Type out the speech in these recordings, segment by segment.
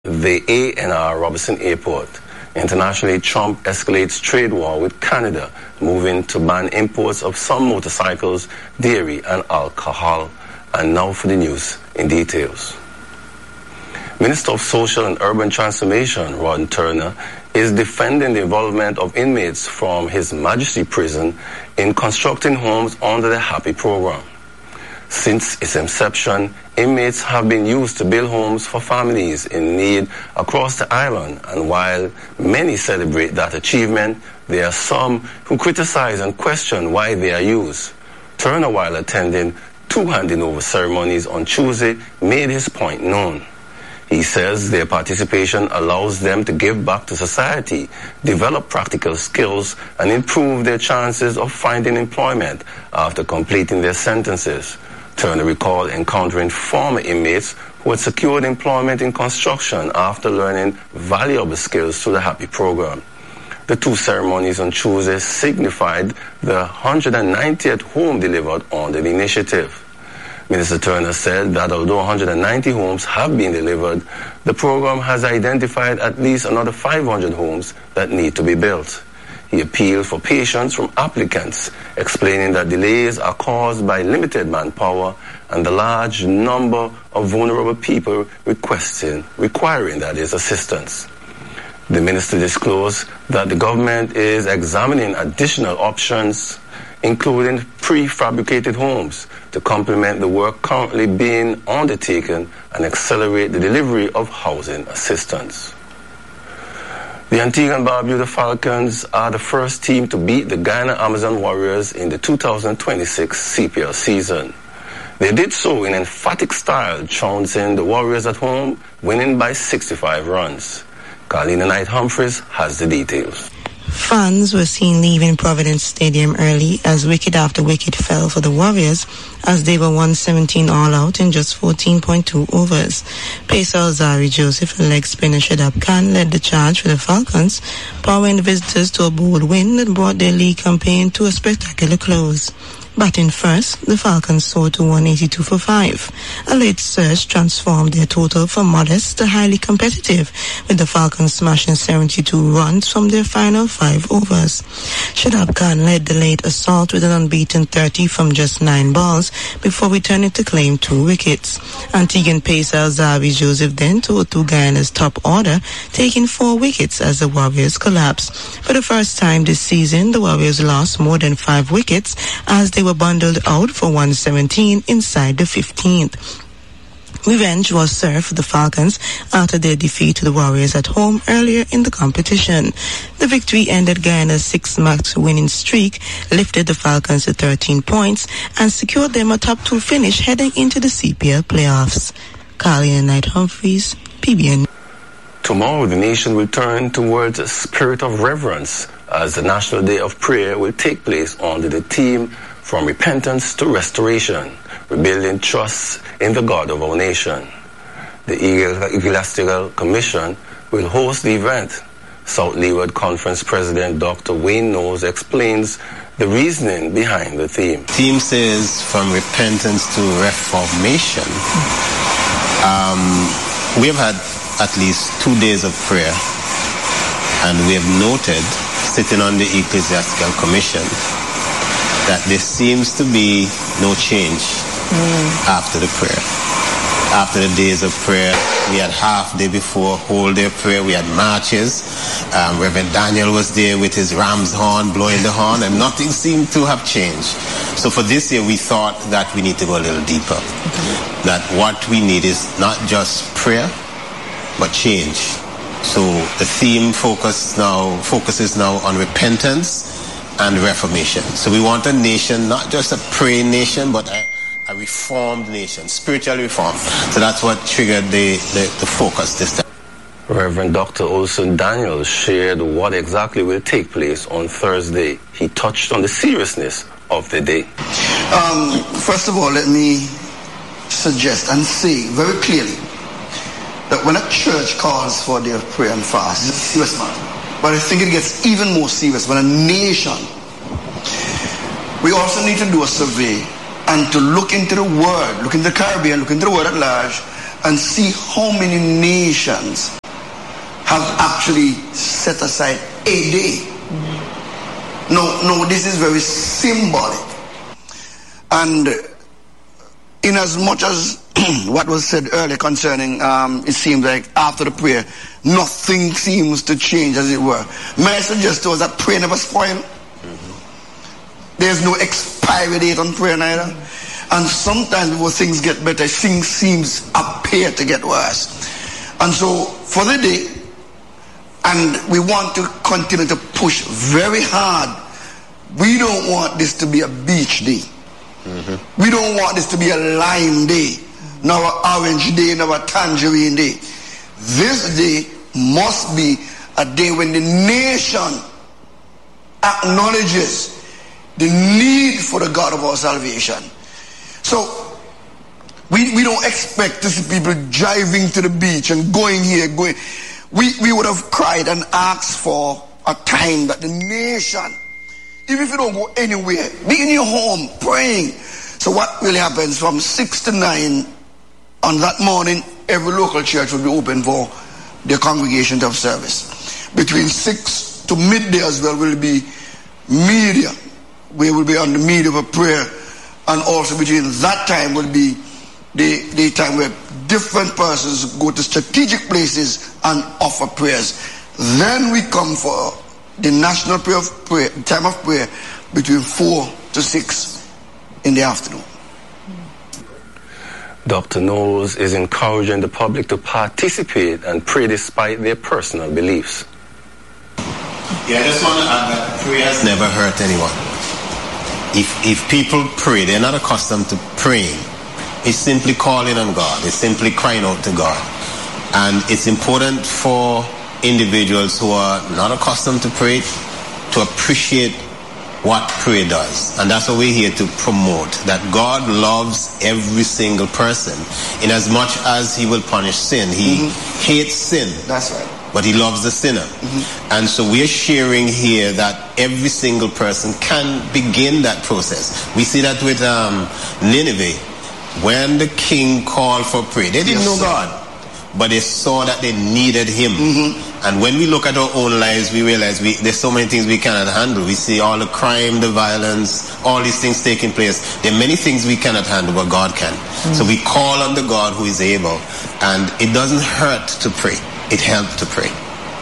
The ANR Robertson Airport. Internationally, Trump escalates trade war with Canada, moving to ban imports of some motorcycles, dairy, and alcohol. And now for the news in details. Minister of Social and Urban Transformation, Ron Turner, is defending the involvement of inmates from His Majesty Prison in constructing homes under the HAPPY program. Since its inception, inmates have been used to build homes for families in need across the island, and while many celebrate that achievement, there are some who criticize and question why they are used. Turner, while attending two handing over ceremonies on Tuesday, made his point known. He says their participation allows them to give back to society, develop practical skills, and improve their chances of finding employment after completing their sentences. Turner recalled encountering former inmates who had secured employment in construction after learning valuable skills through the HAPPY program. The two ceremonies on Tuesday signified the 190th home delivered under the initiative. Minister Turner said that although 190 homes have been delivered, the program has identified at least another 500 homes that need to be built. He appealed for patience from applicants, explaining that delays are caused by limited manpower and the large number of vulnerable people requiring assistance. The minister disclosed that the government is examining additional options, including prefabricated homes, to complement the work currently being undertaken and accelerate the delivery of housing assistance. The Antigua and Barbuda Falcons are the first team to beat the Guyana Amazon Warriors in the 2026 CPL season. They did so in emphatic style, trouncing the Warriors at home, winning by 65 runs. Carlina Knight-Humphreys has the details. Fans were seen leaving Providence Stadium early as wicket after wicket fell for the Warriors as they were 117 all out in just 14.2 overs. Pacer Alzarri Joseph and leg spinner Shadab Khan led the charge for the Falcons, powering the visitors to a bold win that brought their league campaign to a spectacular close. Batting first, the Falcons soared to 182 for 5. A late surge transformed their total from modest to highly competitive, with the Falcons smashing 72 runs from their final 5 overs. Shadab Khan led the late assault with an unbeaten 30 from just 9 balls before returning to claim 2 wickets. Antiguan pacer Alzarri Joseph then tore through Guyana's top order, taking 4 wickets as the Warriors collapsed. For the first time this season, the Warriors lost more than 5 wickets as they were bundled out for 117 inside the 15th. Revenge was served for the Falcons after their defeat to the Warriors at home earlier in the competition. The victory ended Guyana's 6-match winning streak, lifted the Falcons to 13 points, and secured them a top 2 finish heading into the CPL playoffs. Carlina Knight-Humphreys, PBN. Tomorrow, the nation will turn towards a spirit of reverence as the National Day of Prayer will take place under the theme From Repentance to Restoration, rebuilding trust in the God of our nation. The Ecclesiastical Commission will host the event. South Leeward Conference President Dr. Wayne Knowles explains the reasoning behind the theme. The theme says From Repentance to Reformation. We have had at least 2 days of prayer, and we have noted, sitting on the Ecclesiastical Commission, that there seems to be no change after the prayer. After the days of prayer, we had half day before, whole day of prayer, we had marches. Reverend Daniel was there with his ram's horn, blowing the horn, and nothing seemed to have changed. So for this year, we thought that we need to go a little deeper. That what we need is not just prayer, but change. So the theme focuses now on repentance and reformation. So we want a nation, not just a praying nation, but a reformed nation, spiritually reformed. So that's what triggered the focus this time. Reverend Dr. Olson Daniel shared what exactly will take place on Thursday. He touched on the seriousness of the day. First of all, let me suggest and say very clearly that when a church calls for their prayer and fast, it's a serious matter. But I think it gets even more serious when a nation. We also need to do a survey and to look into the world, look into the Caribbean, look into the world at large, and see how many nations have actually set aside a day. No, this is very symbolic. And in as much as what was said earlier concerning, it seems like after the prayer, nothing seems to change, as it were. May I suggest to us that prayer never spoils? There's no expiry date on prayer neither. And sometimes before things get better, things appear to get worse. And so for the day, and we want to continue to push very hard. We don't want this to be a beach day. We don't want this to be a lime day, nor an orange day, nor a tangerine day. This day must be a day when the nation acknowledges the need for the God of our salvation. So we don't expect to see people driving to the beach and going here, going. We would have cried and asked for a time that the nation, even if you don't go anywhere, be in your home praying. So what really happens from 6 to 9 on that morning, every local church will be open for their congregation to have service. Between 6 to midday as well will be media. We will be on the media of a prayer, and also between that time will be the time where different persons go to strategic places and offer prayers. Then we come for the national time of prayer between 4 to 6 in the afternoon. Dr. Knowles is encouraging the public to participate and pray despite their personal beliefs. Yeah, I just want to add that prayers never hurt anyone. If people pray, they're not accustomed to praying. It's simply calling on God. It's simply crying out to God. And it's important for individuals who are not accustomed to pray to appreciate what prayer does. And that's what we're here to promote, that God loves every single person in as much as he will punish sin. He hates sin. That's right. But he loves the sinner. And so we're sharing here that every single person can begin that process. We see that with Nineveh. When the king called for prayer, they didn't know God, but they saw that they needed him. And when we look at our own lives, we realize there's so many things we cannot handle. We see all the crime, the violence, all these things taking place. There are many things we cannot handle, but God can. So we call on the God who is able. And it doesn't hurt to pray. It helps to pray.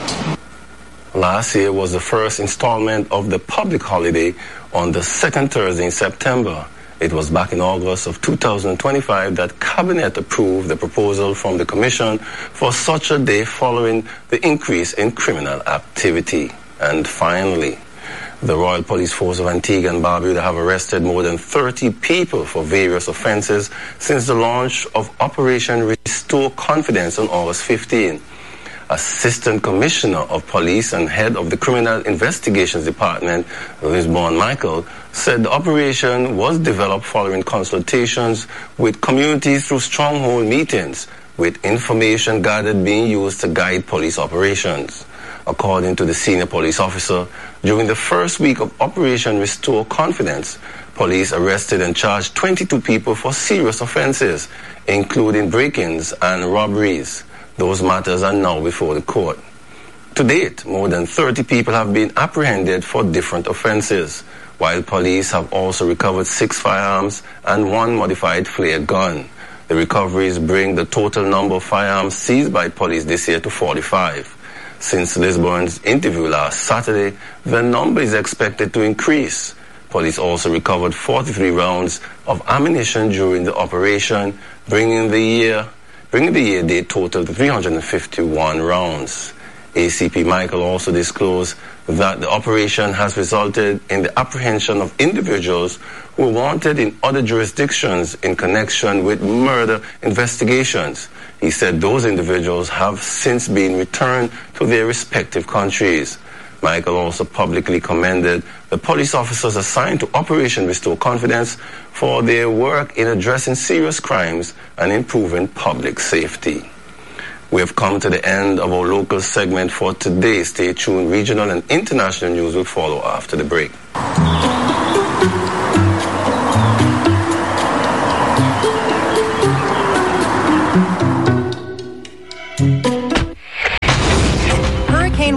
Last year was the first installment of the public holiday on the second Thursday in September. It was back in August of 2025 that Cabinet approved the proposal from the Commission for such a day following the increase in criminal activity. And finally, the Royal Police Force of Antigua and Barbuda have arrested more than 30 people for various offenses since the launch of Operation Restore Confidence on August 15. Assistant Commissioner of Police and Head of the Criminal Investigations Department, Lisbon Michael, said the operation was developed following consultations with communities through stronghold meetings, with information gathered being used to guide police operations. According to the senior police officer, during the first week of Operation Restore Confidence, police arrested and charged 22 people for serious offenses, including break-ins and robberies. Those matters are now before the court. To date, more than 30 people have been apprehended for different offenses, while police have also recovered 6 firearms and 1 modified flare gun. The recoveries bring the total number of firearms seized by police this year to 45. Since Lisbon's interview last Saturday, the number is expected to increase. Police also recovered 43 rounds of ammunition during the operation, bringing the year date total to 351 rounds. ACP Michael also disclosed that the operation has resulted in the apprehension of individuals who were wanted in other jurisdictions in connection with murder investigations. He said those individuals have since been returned to their respective countries. Michael also publicly commended the police officers assigned to Operation Restore Confidence for their work in addressing serious crimes and improving public safety. We have come to the end of our local segment for today. Stay tuned. Regional and international news will follow after the break.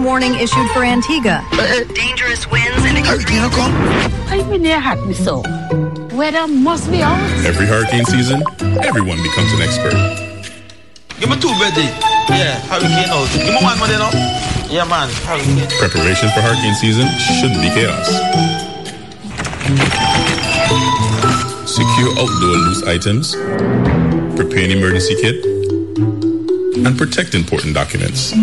hurricane warning issued for Antigua. Dangerous winds and Hurricane come. I mean, they had me so. Weather must be out. Every hurricane season, everyone becomes an expert. Give me 2 ready. Yeah, hurricane out. Give me 1 more then up. Yeah, man, hurricane. Preparation for hurricane season shouldn't be chaos. Secure outdoor loose items, prepare an emergency kit, and protect important documents.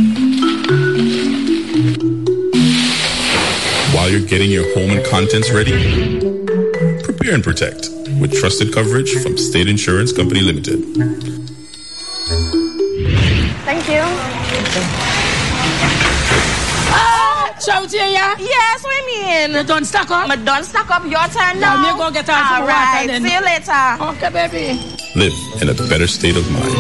While you're getting your home and contents ready, prepare and protect with trusted coverage from State Insurance Company Limited. Thank you. Shout here, yeah? Yes, what you mean? You done stack up? I'm done stack up. Your turn now. Let me go get out some water right. then. See you later. Okay, baby. Live in a better state of mind.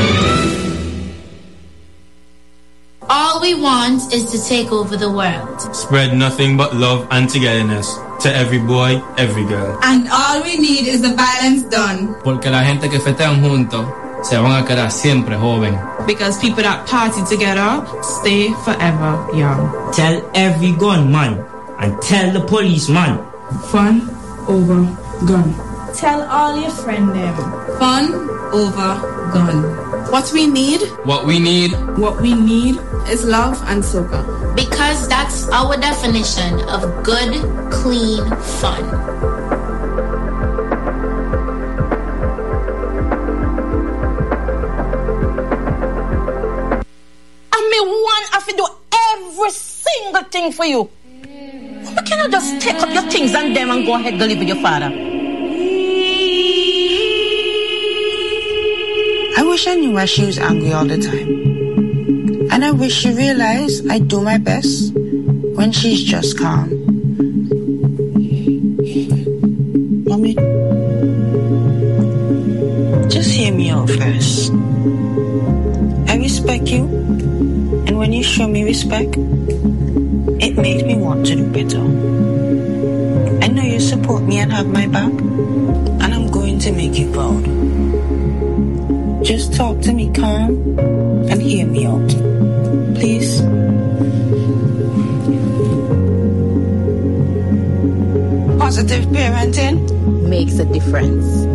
All we want is to take over the world. Spread nothing but love and togetherness to every boy, every girl. And all we need is the violence done. Porque la gente que festean juntos se van a quedar siempre joven. Because people that party together stay forever young. Tell every gunman and tell the policeman. Fun over gun. Tell all your friends them. Fun over gun. What we need is love and soca. Because that's our definition of good, clean fun. Have to do every single thing for you. Why can't you just take up your things and them and go ahead and live with your father? I wish I knew why she was angry all the time. And I wish she realized I do my best when she's just calm. Mommy, just hear me out first. I respect you. And when you show me respect, it makes me want to do better. I know you support me and have my back, and I'm going to make you proud. Just talk to me calm and hear me out. Please. Positive parenting makes a difference.